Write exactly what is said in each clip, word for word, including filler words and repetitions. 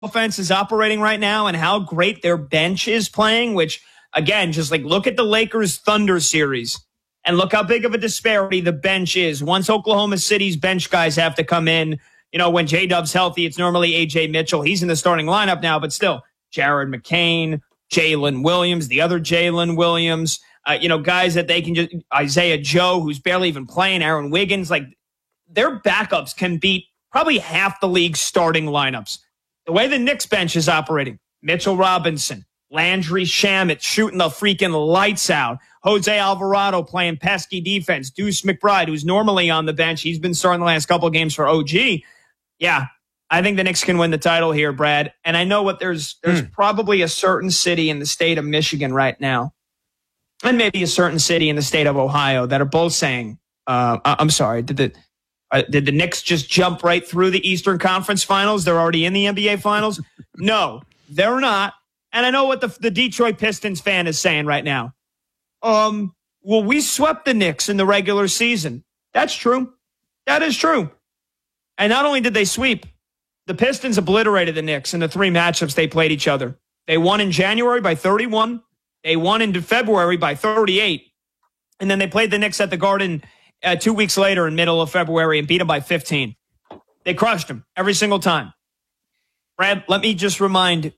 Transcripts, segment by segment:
offense is operating right now and how great their bench is playing, which, again, just like look at the Lakers Thunder series and look how big of a disparity the bench is. Once Oklahoma City's bench guys have to come in, you know, when J-Dub's healthy, it's normally A J Mitchell. He's in the starting lineup now, but still, Jared McCain, Jalen Williams, the other Jalen Williams, uh, you know, guys that they can just, Isaiah Joe, who's barely even playing, Aaron Wiggins, like their backups can beat probably half the league's starting lineups. The way the Knicks bench is operating, Mitchell Robinson, Landry Shamet shooting the freaking lights out, Jose Alvarado playing pesky defense, Deuce McBride, who's normally on the bench. He's been starting the last couple of games for O G. Yeah, I think the Knicks can win the title here, Brad. And I know what there's there's hmm. probably a certain city in the state of Michigan right now, and maybe a certain city in the state of Ohio that are both saying, uh, I'm sorry, did the uh, did the Knicks just jump right through the Eastern Conference Finals? They're already in the N B A Finals? No, they're not. And I know what the, the Detroit Pistons fan is saying right now. Um, well, we swept the Knicks in the regular season. That's true. That is true. And not only did they sweep, the Pistons obliterated the Knicks in the three matchups they played each other. They won in January by thirty-one. They won in February by thirty-eight. And then they played the Knicks at the Garden uh, two weeks later in middle of February and beat them by fifteen. They crushed them every single time. Brad, let me just remind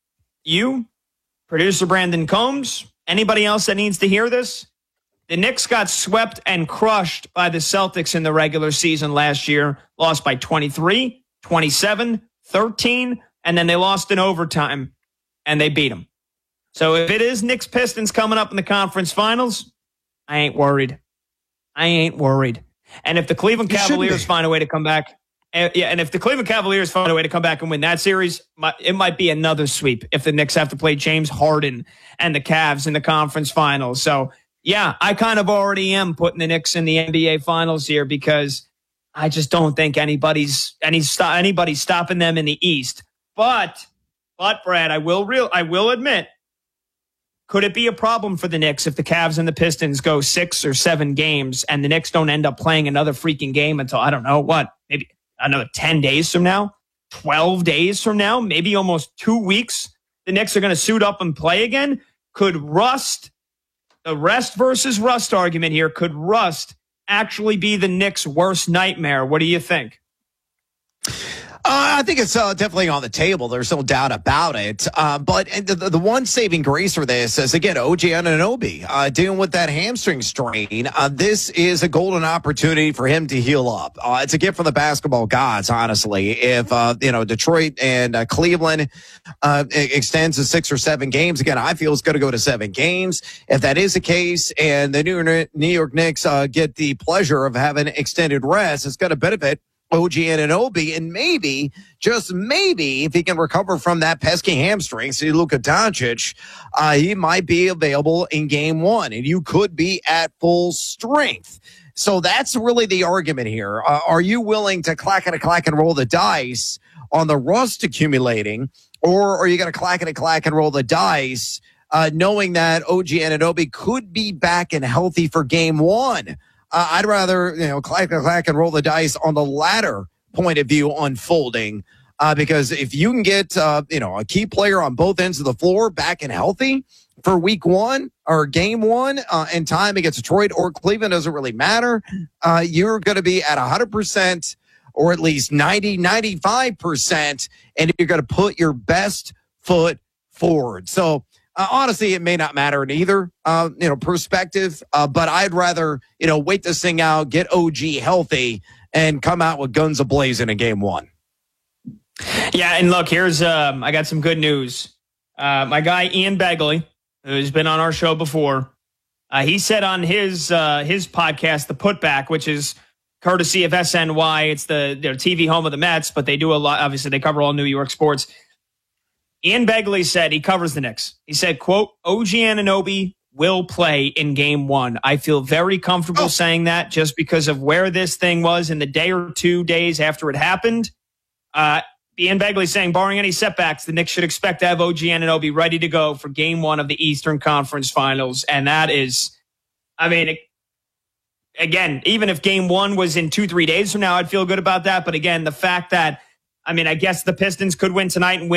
you, producer Brandon Combs, anybody else that needs to hear this, the Knicks got swept and crushed by the Celtics in the regular season last year, lost by twenty-three, twenty-seven, thirteen, and then they lost in overtime, and they beat them. So if it is Knicks Pistons coming up in the conference finals, I ain't worried. I ain't worried. And if the Cleveland Cavaliers find a way to come back, and, yeah, and if the Cleveland Cavaliers find a way to come back and win that series, it might be another sweep if the Knicks have to play James Harden and the Cavs in the conference finals. So, yeah, I kind of already am putting the Knicks in the N B A finals here because I just don't think anybody's any stop, anybody's stopping them in the East. But, but Brad, I will real I will admit, could it be a problem for the Knicks if the Cavs and the Pistons go six or seven games and the Knicks don't end up playing another freaking game until, I don't know, what, maybe another ten days from now, twelve days from now, maybe almost two weeks, the Knicks are going to suit up and play again? Could rust, the rest versus rust argument here, could rust actually be the Knicks' worst nightmare? What do you think? Uh, I think it's uh, definitely on the table. There's no doubt about it. Uh, but the, the one saving grace for this is, again, O G Anunoby uh, dealing with that hamstring strain. Uh, this is a golden opportunity for him to heal up. Uh, it's a gift from the basketball gods, honestly. If, uh, you know, Detroit and uh, Cleveland uh, extends to six or seven games, again, I feel it's going to go to seven games. If that is the case and the New York, New York Knicks uh, get the pleasure of having extended rest, it's going to benefit O G Anunoby, and maybe, just maybe, if he can recover from that pesky hamstring, see Luka Doncic, uh, he might be available in game one, and you could be at full strength. So that's really the argument here. Uh, are you willing to clack and a clack and roll the dice on the rust accumulating, or are you going to clack and a clack and roll the dice uh, knowing that O G Anunoby could be back and healthy for game one? Uh, I'd rather, you know, clack, clack, and roll the dice on the latter point of view unfolding, uh, because if you can get, uh, you know, a key player on both ends of the floor back and healthy for week one or game one uh, in time against Detroit or Cleveland, doesn't really matter. Uh, you're going to be at one hundred percent or at least ninety, ninety-five percent, and you're going to put your best foot forward. So, Uh, honestly, it may not matter in either, uh, you know, perspective. Uh, but I'd rather, you know, wait this thing out, get O G healthy, and come out with guns a-blazing in game one. Yeah, and look, here's um, I got some good news. Uh, my guy Ian Begley, who's been on our show before, uh, he said on his uh, his podcast, The Putback, which is courtesy of S N Y. It's the their T V home of the Mets, but they do a lot. Obviously, they cover all New York sports. Ian Begley said he covers the Knicks. He said, quote, O G Anunoby will play in game one. I feel very comfortable oh. saying that just because of where this thing was in the day or two days after it happened. Uh, Ian Begley saying, barring any setbacks, the Knicks should expect to have O G Anunoby ready to go for game one of the Eastern Conference Finals. And that is, I mean, it, again, even if game one was in two, three days from now, I'd feel good about that. But again, the fact that I mean, I guess the Pistons could win tonight and win